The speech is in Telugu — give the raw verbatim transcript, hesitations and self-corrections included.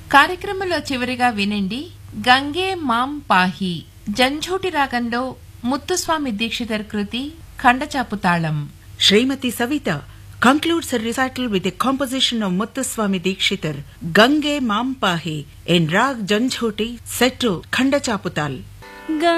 కార్యక్రమంలో చివరిగా వినండి గంగే మాం పాహి జంఝోటి రాగంలో ముత్తుస్వామి దీక్షితర్ కృతి ఖండచాపు తాళం. Srimati Savita concludes her recital with a composition of Muthuswami Dikshitar, Gange Mampahi, in Rag Janjhoti set to Khandachaputal.